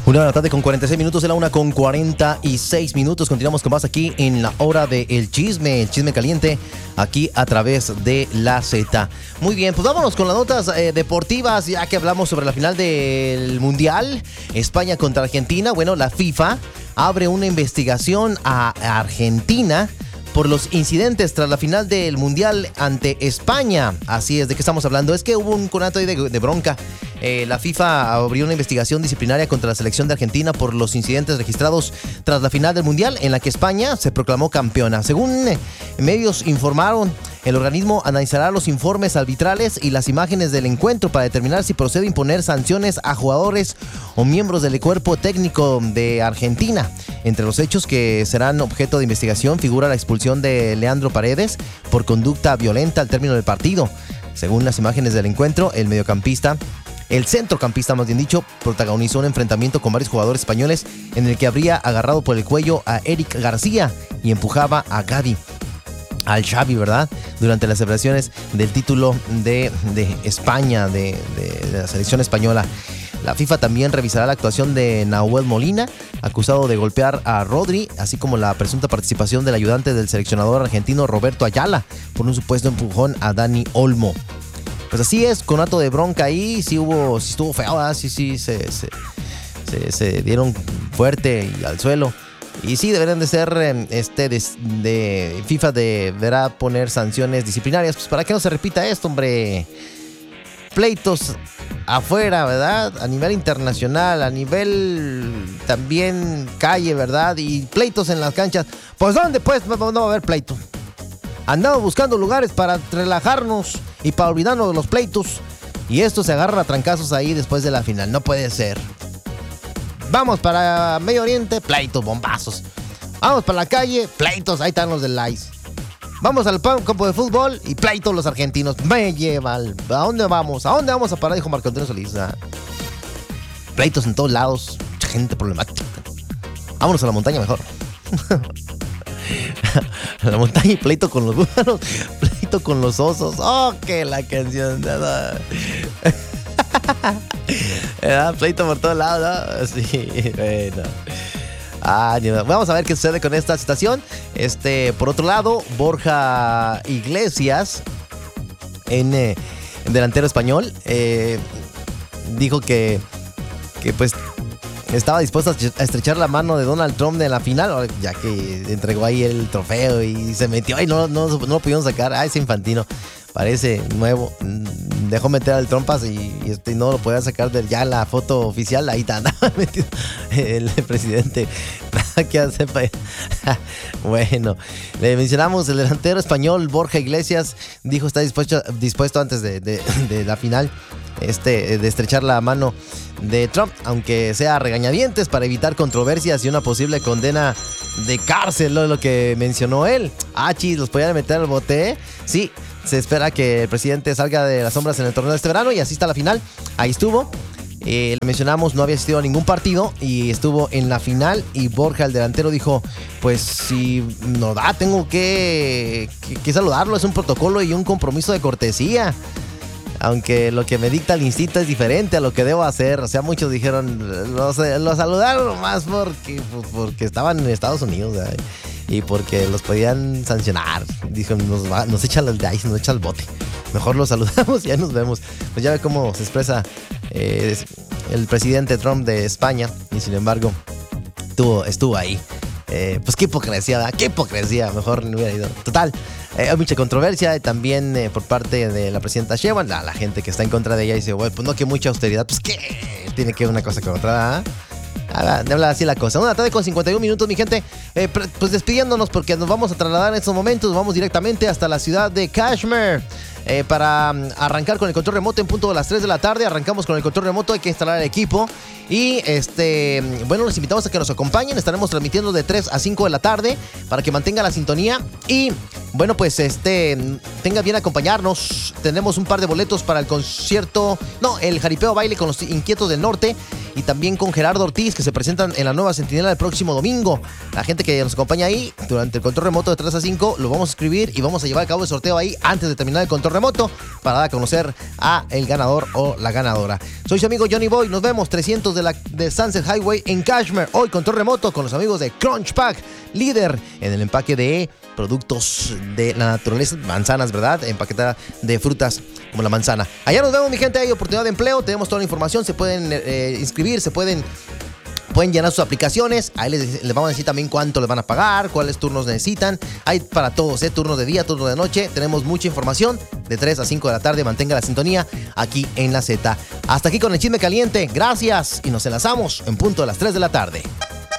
Una de la tarde con 46 minutos, de la 1 con 46 minutos. Continuamos con más aquí en la hora del chisme, el chisme caliente, aquí a través de la Z. Muy bien, pues vámonos con las notas deportivas, ya que hablamos sobre la final del Mundial, España contra Argentina. Bueno, la FIFA abre una investigación a Argentina por los incidentes tras la final del Mundial ante España. Así es, ¿de qué estamos hablando? Es que hubo un conato ahí de bronca. La FIFA abrió una investigación disciplinaria contra la selección de Argentina por los incidentes registrados tras la final del Mundial, en la que España se proclamó campeona. Según medios informaron, el organismo analizará los informes arbitrales y las imágenes del encuentro para determinar si procede a imponer sanciones a jugadores o miembros del cuerpo técnico de Argentina. Entre los hechos que serán objeto de investigación figura la expulsión de Leandro Paredes por conducta violenta al término del partido. Según las imágenes del encuentro, el centrocampista, más bien dicho, protagonizó un enfrentamiento con varios jugadores españoles en el que habría agarrado por el cuello a Eric García y empujaba a Gadi, al Xavi, ¿verdad? Durante las celebraciones del título de España, de la selección española. La FIFA también revisará la actuación de Nahuel Molina, acusado de golpear a Rodri, así como la presunta participación del ayudante del seleccionador argentino Roberto Ayala por un supuesto empujón a Dani Olmo. Pues así es, conato de bronca ahí, sí estuvo feo, ¿verdad? Sí, se dieron fuerte y al suelo. Y sí, deberían de ser, FIFA deberá poner sanciones disciplinarias, pues para que no se repita esto, hombre. Pleitos afuera, ¿verdad? A nivel internacional, a nivel también calle, ¿verdad? Y pleitos en las canchas. Pues ¿dónde pues no va a haber pleito? Andamos buscando lugares para relajarnos y para olvidarnos de los pleitos. Y esto se agarra a trancazos ahí después de la final. No puede ser. Vamos para Medio Oriente, pleitos, bombazos. Vamos para la calle, pleitos, ahí están los del ICE. Vamos al campo de fútbol y pleitos los argentinos. Me lleva ¿a dónde vamos? ¿A dónde vamos a parar? Dijo Marco Antonio Solís. Pleitos en todos lados. Mucha gente problemática. Vámonos a la montaña mejor. A la montaña y pleito con los búfalos. Pleito con los osos. Oh, que la canción. Pleito por todos lados, ¿no? Sí, bueno. Vamos a ver qué sucede con esta situación. Por otro lado, Borja Iglesias, delantero español, dijo que pues estaba dispuesto a estrechar la mano de Donald Trump de la final, ya que entregó ahí el trofeo y se metió y no lo pudieron sacar. Ese Infantino parece nuevo. Dejó meter al Trompas y no lo podía sacar de ya la foto oficial. Ahí andaba metido el presidente. Nada que hacer. Bueno, le mencionamos el delantero español Borja Iglesias. Dijo está dispuesto antes de la final de estrechar la mano de Trump, aunque sea a regañadientes, para evitar controversias y una posible condena de cárcel, lo que mencionó él. Los podían meter al bote. Sí, se espera que el presidente salga de las sombras en el torneo de este verano y asista a la final. Ahí estuvo. Le mencionamos, no había asistido a ningún partido y estuvo en la final. Y Borja, el delantero, dijo: pues si no da, tengo que saludarlo. Es un protocolo y un compromiso de cortesía. Aunque lo que me dicta el instinto es diferente a lo que debo hacer. O sea, muchos dijeron, lo saludaron más porque estaban en Estados Unidos, ¿verdad? Y porque los podían sancionar. Dijo, nos echan el de ICE, nos echan el bote. Mejor los saludamos y ya nos vemos. Pues ya ve cómo se expresa el presidente Trump de España. Y sin embargo, estuvo ahí. Pues qué hipocresía, ¿verdad? Qué hipocresía. Mejor no hubiera ido. Total, hay mucha controversia también por parte de la presidenta Sheinbaum. La gente que está en contra de ella dice, bueno, pues no, que mucha austeridad. Pues qué, tiene que ver una cosa con otra, ¿eh? De hablar así la cosa. Una tarde con 51 minutos, mi gente. Pues despidiéndonos porque nos vamos a trasladar en estos momentos. Vamos directamente hasta la ciudad de Kashmir para arrancar con el control remoto en punto de las 3 de la tarde. Arrancamos con el control remoto, hay que instalar el equipo. Y bueno, les invitamos a que nos acompañen. Estaremos transmitiendo de 3 a 5 de la tarde para que mantenga la sintonía. Y bueno, pues tenga bien acompañarnos. Tenemos un par de boletos para el concierto, el jaripeo baile con los Inquietos del Norte y también con Gerardo Ortiz, que se presentan en la Nueva Centinela el próximo domingo. La gente que nos acompaña ahí durante el control remoto de 3 a 5 lo vamos a escribir y vamos a llevar a cabo el sorteo ahí antes de terminar el control remoto para dar a conocer a el ganador o la ganadora. Soy su amigo Johnny Boy. Nos vemos 300 de Sunset Highway en Cashmere. Hoy control remoto con los amigos de Crunch Pack, líder en el empaque de productos de la naturaleza, manzanas, ¿verdad? Empaquetada de frutas como la manzana. Allá nos vemos, mi gente. Hay oportunidad de empleo. Tenemos toda la información. Se pueden inscribir, pueden llenar sus aplicaciones. Ahí les vamos a decir también cuánto les van a pagar, cuáles turnos necesitan. Hay para todos, turnos de día, turnos de noche. Tenemos mucha información de 3 a 5 de la tarde. Mantenga la sintonía aquí en La Z. Hasta aquí con el chisme caliente. Gracias y nos enlazamos en punto de las 3 de la tarde.